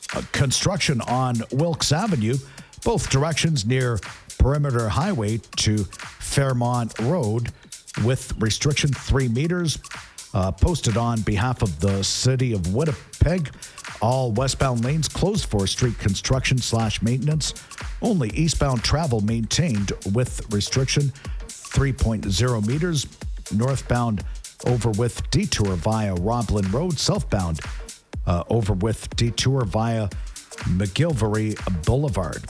construction on Wilkes Avenue, both directions near Perimeter Highway to Fairmont Road, with restriction 3 meters, posted on behalf of the City of Winnipeg. All westbound lanes closed for street construction / maintenance. Only eastbound travel maintained with restriction 3.0 meters. Northbound over with detour via Roblin Road. Southbound over with detour via McGilvery Boulevard.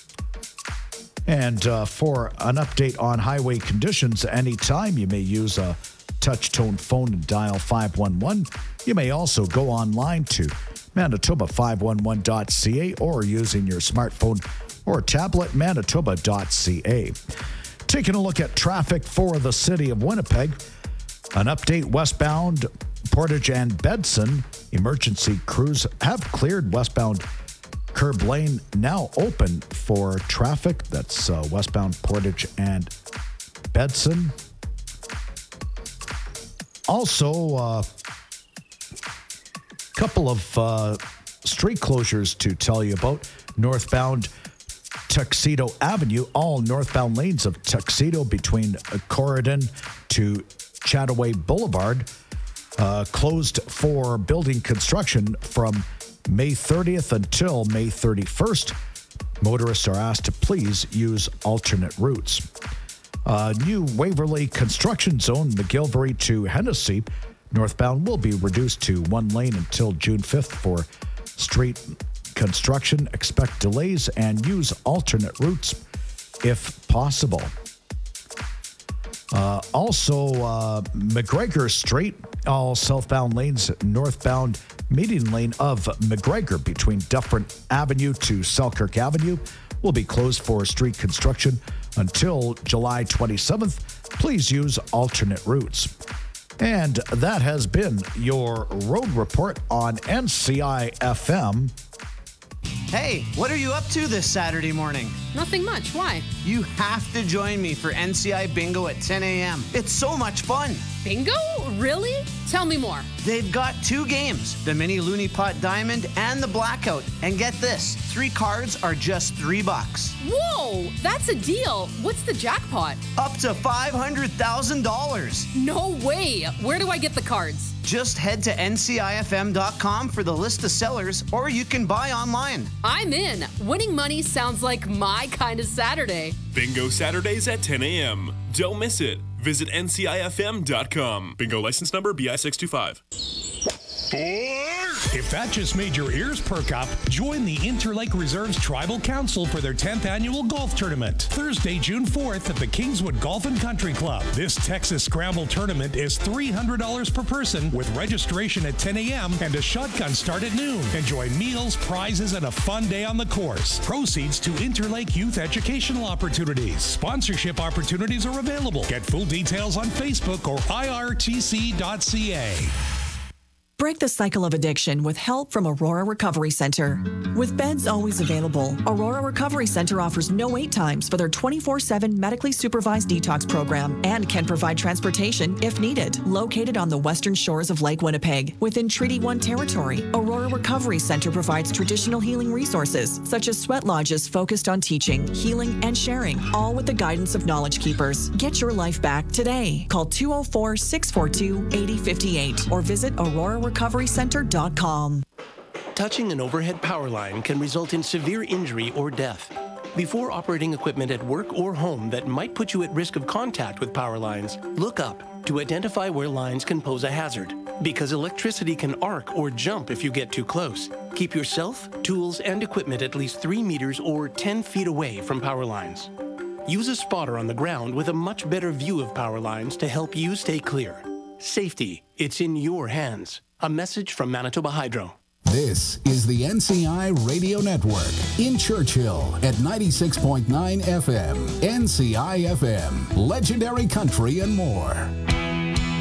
And for an update on highway conditions, anytime you may use a touch-tone phone and dial 511. You may also go online to Manitoba511.ca or using your smartphone or tablet, Manitoba.ca. Taking a look at traffic for the City of Winnipeg. An update westbound Portage and Bedson. Emergency crews have cleared westbound curb lane, now open for traffic. That's westbound Portage and Bedson. Also, a couple of street closures to tell you about. Northbound Tuxedo Avenue, all northbound lanes of Tuxedo between Corridon to Chataway Boulevard, closed for building construction from May 30th until May 31st. Motorists are asked to please use alternate routes. New Waverley construction zone, McGilvery to Hennessy, northbound will be reduced to 1 lane until June 5th for street construction. Expect delays and use alternate routes if possible. Also, McGregor Street, all southbound lanes, northbound median lane of McGregor between Dufferin Avenue to Selkirk Avenue will be closed for street construction until July 27th. Please use alternate routes. And that has been your road report on NCI FM. Hey, what are you up to this Saturday morning? Nothing much. Why? You have to join me for NCI Bingo at 10 a.m. It's so much fun. Bingo? Really? Tell me more. They've got 2 games, the Mini Looney Pot Diamond and the Blackout. And get this, 3 cards are just $3. Whoa, that's a deal. What's the jackpot? Up to $500,000. No way. Where do I get the cards? Just head to ncifm.com for the list of sellers, or you can buy online. I'm in. Winning money sounds like my kind of Saturday. Bingo Saturdays at 10 a.m. Don't miss it. Visit ncifm.com. Bingo license number BI625. If that just made your ears perk up, join the Interlake Reserves Tribal Council for their 10th annual golf tournament. Thursday, June 4th at the Kingswood Golf and Country Club. This Texas Scramble tournament is $300 per person with registration at 10 a.m. and a shotgun start at noon. Enjoy meals, prizes, and a fun day on the course. Proceeds to Interlake Youth Educational Opportunities. Sponsorship opportunities are available. Get full details on Facebook or irtc.ca. Break the cycle of addiction with help from Aurora Recovery Center. With beds always available, Aurora Recovery Center offers no wait times for their 24/7 medically supervised detox program and can provide transportation if needed. Located on the western shores of Lake Winnipeg, within Treaty 1 territory, Aurora Recovery Center provides traditional healing resources such as sweat lodges focused on teaching, healing, and sharing, all with the guidance of Knowledge Keepers. Get your life back today. Call 204-642-8058 or visit aurorarecoverycenter.com. Touching an overhead power line can result in severe injury or death. Before operating equipment at work or home that might put you at risk of contact with power lines, look up to identify where lines can pose a hazard, because electricity can arc or jump if you get too close. Keep yourself, tools, and equipment at least 3 meters or 10 feet away from power lines. Use a spotter on the ground with a much better view of power lines to help you stay clear. Safety, it's in your hands. A message from Manitoba Hydro. This is the NCI Radio Network in Churchill at 96.9 FM. NCI FM, legendary country and more.